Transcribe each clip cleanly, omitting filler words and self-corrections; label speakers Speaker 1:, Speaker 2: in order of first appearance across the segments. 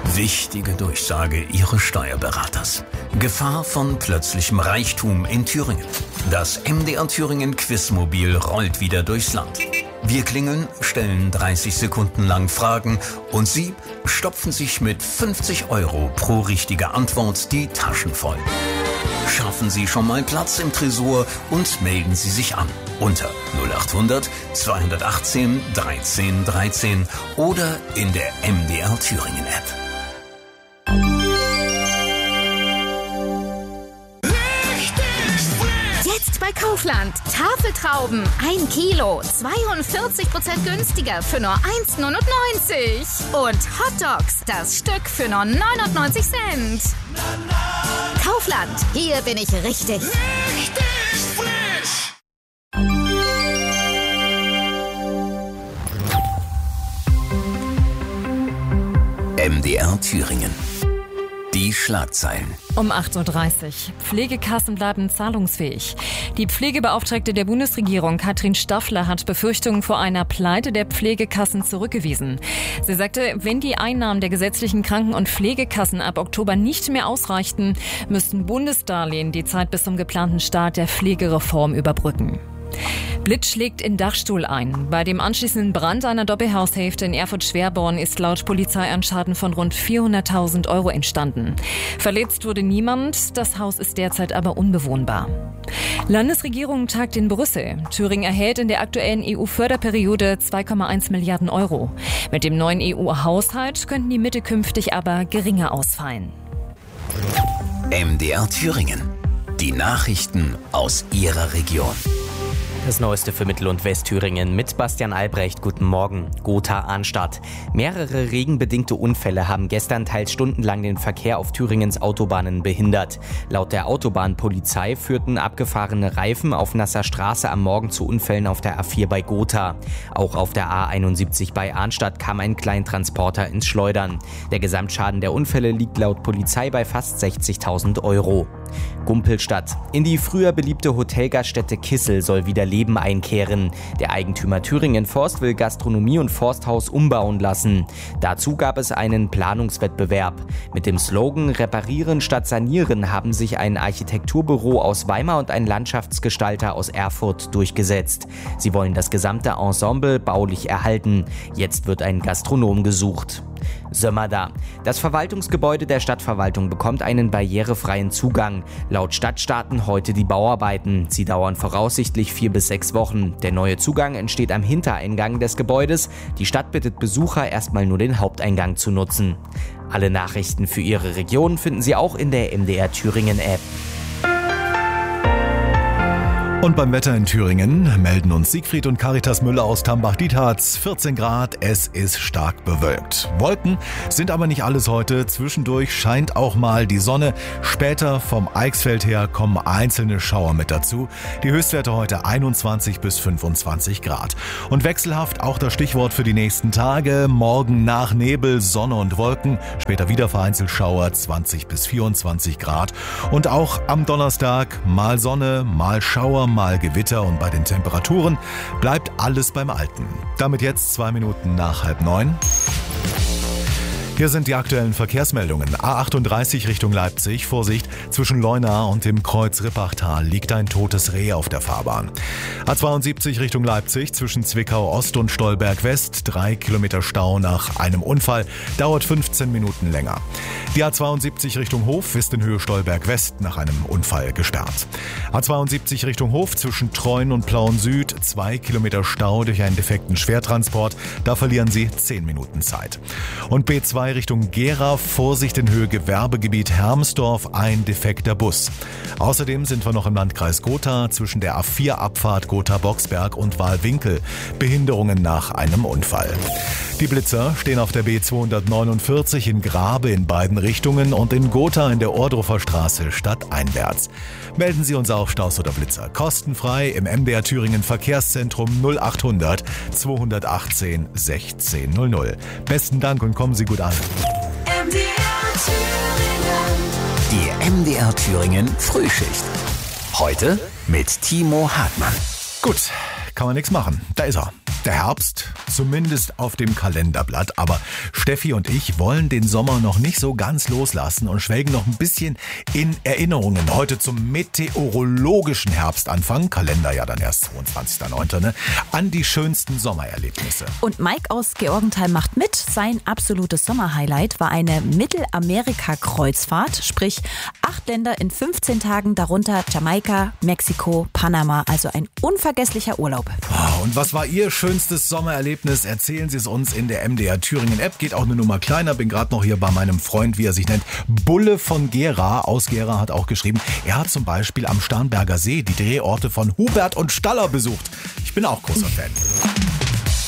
Speaker 1: Wichtige Durchsage Ihres Steuerberaters. Gefahr von plötzlichem Reichtum in Thüringen. Das MDR Thüringen Quizmobil rollt wieder durchs Land. Wir klingeln, stellen 30 Sekunden lang Fragen und Sie stopfen sich mit 50 € pro richtige Antwort die Taschen voll. Schaffen Sie schon mal Platz im Tresor und melden Sie sich an unter 0800 218 13 13 oder in der MDR Thüringen App.
Speaker 2: Jetzt bei Kaufland. Tafeltrauben 1 Kilo, 42% günstiger für nur 1,99 €. Und Hotdogs, das Stück für nur 99 Cent. Kaufland, hier bin ich richtig. Richtig frisch.
Speaker 1: MDR Thüringen. Die Schlagzeilen.
Speaker 3: Um 8:30 Uhr. Pflegekassen bleiben zahlungsfähig. Die Pflegebeauftragte der Bundesregierung, Katrin Staffler, hat Befürchtungen vor einer Pleite der Pflegekassen zurückgewiesen. Sie sagte, wenn die Einnahmen der gesetzlichen Kranken- und Pflegekassen ab Oktober nicht mehr ausreichten, müssten Bundesdarlehen die Zeit bis zum geplanten Start der Pflegereform überbrücken. Blitz schlägt in Dachstuhl ein. Bei dem anschließenden Brand einer Doppelhaushälfte in Erfurt-Schwerborn ist laut Polizei ein Schaden von rund 400.000 € entstanden. Verletzt wurde niemand, das Haus ist derzeit aber unbewohnbar. Landesregierung tagt in Brüssel. Thüringen erhält in der aktuellen EU-Förderperiode 2,1 Milliarden €. Mit dem neuen EU-Haushalt könnten die Mittel künftig aber geringer ausfallen.
Speaker 1: MDR Thüringen. Die Nachrichten aus Ihrer Region.
Speaker 4: Das Neueste für Mittel- und Westthüringen mit Bastian Albrecht. Guten Morgen. Gotha-Arnstadt. Mehrere regenbedingte Unfälle haben gestern teils stundenlang den Verkehr auf Thüringens Autobahnen behindert. Laut der Autobahnpolizei führten abgefahrene Reifen auf nasser Straße am Morgen zu Unfällen auf der A4 bei Gotha. Auch auf der A71 bei Arnstadt kam ein Kleintransporter ins Schleudern. Der Gesamtschaden der Unfälle liegt laut Polizei bei fast 60.000 €. Gumpelstadt. In die früher beliebte Hotelgaststätte Kissel soll wieder Leben einkehren. Der Eigentümer Thüringen Forst will Gastronomie und Forsthaus umbauen lassen. Dazu gab es einen Planungswettbewerb. Mit dem Slogan Reparieren statt Sanieren haben sich ein Architekturbüro aus Weimar und ein Landschaftsgestalter aus Erfurt durchgesetzt. Sie wollen das gesamte Ensemble baulich erhalten. Jetzt wird ein Gastronom gesucht. Sömmerda. Das Verwaltungsgebäude der Stadtverwaltung bekommt einen barrierefreien Zugang. Laut Stadt starten heute die Bauarbeiten. Sie dauern voraussichtlich 4 bis 6 Wochen. Der neue Zugang entsteht am Hintereingang des Gebäudes. Die Stadt bittet Besucher, erstmal nur den Haupteingang zu nutzen. Alle Nachrichten für Ihre Region finden Sie auch in der MDR Thüringen App.
Speaker 5: Und beim Wetter in Thüringen melden uns Siegfried und Caritas Müller aus Tambach-Dietharz. 14 Grad, es ist stark bewölkt. Wolken sind aber nicht alles heute. Zwischendurch scheint auch mal die Sonne. Später vom Eichsfeld her kommen einzelne Schauer mit dazu. Die Höchstwerte heute 21 bis 25 Grad. Und wechselhaft auch das Stichwort für die nächsten Tage. Morgen nach Nebel, Sonne und Wolken. Später wieder vereinzelt Schauer, 20 bis 24 Grad. Und auch am Donnerstag mal Sonne, mal Schauer, mal Gewitter und bei den Temperaturen bleibt alles beim Alten. Damit jetzt 2 Minuten nach 8:30. Hier sind die aktuellen Verkehrsmeldungen. A38 Richtung Leipzig. Vorsicht, zwischen Leuna und dem Kreuz Rippachtal liegt ein totes Reh auf der Fahrbahn. A72 Richtung Leipzig zwischen Zwickau Ost und Stolberg West. 3 Kilometer Stau nach einem Unfall. Dauert 15 Minuten länger. Die A72 Richtung Hof ist in Höhe Stolberg West nach einem Unfall gesperrt. A72 Richtung Hof zwischen Treuen und Plauen Süd. 2 Kilometer Stau durch einen defekten Schwertransport. Da verlieren Sie 10 Minuten Zeit. Und B2 Richtung Gera, Vorsicht in Höhe Gewerbegebiet Hermsdorf, ein defekter Bus. Außerdem sind wir noch im Landkreis Gotha zwischen der A4-Abfahrt Gotha-Boxberg und Wahlwinkel. Behinderungen nach einem Unfall. Die Blitzer stehen auf der B249 in Grabe in beiden Richtungen und in Gotha in der Ohrdruffer Straße stadteinwärts. Melden Sie uns auch Staus oder Blitzer kostenfrei im MDR Thüringen Verkehrszentrum 0800 218 1600. Besten Dank und kommen Sie gut an.
Speaker 1: Die MDR Thüringen Frühschicht. Heute mit Timo Hartmann.
Speaker 5: Gut, kann man nichts machen. Da ist er. Der Herbst zumindest auf dem Kalenderblatt. Aber Steffi und ich wollen den Sommer noch nicht so ganz loslassen und schwelgen noch ein bisschen in Erinnerungen. Heute zum meteorologischen Herbstanfang, Kalender ja dann erst 22.09., ne? An die schönsten Sommererlebnisse.
Speaker 6: Und Mike aus Georgenthal macht mit. Sein absolutes Sommerhighlight war eine Mittelamerika-Kreuzfahrt, sprich 8 Länder in 15 Tagen, darunter Jamaika, Mexiko, Panama. Also ein unvergesslicher Urlaub.
Speaker 5: Und was war Ihr schönstes Sommererlebnis? Erzählen Sie es uns in der MDR Thüringen App. Geht auch eine Nummer kleiner. Bin gerade noch hier bei meinem Freund, wie er sich nennt, Bulle von Gera. Aus Gera hat auch geschrieben, er hat zum Beispiel am Starnberger See die Drehorte von Hubert und Staller besucht. Ich bin auch großer Fan.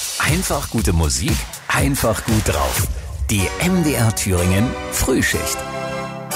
Speaker 1: Einfach gute Musik, einfach gut drauf. Die MDR Thüringen Frühschicht.